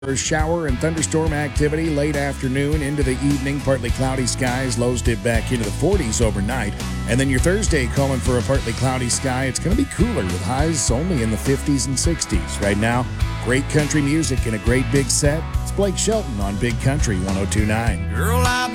Shower and thunderstorm activity late afternoon into the evening. Partly cloudy skies. Lows dip back into the 40s overnight. And then your Thursday calling for a partly cloudy sky. It's going to be cooler with highs only in the 50s and 60s. Right now, great country music and a great big set. It's Blake Shelton on Big Country 102.9. Girl,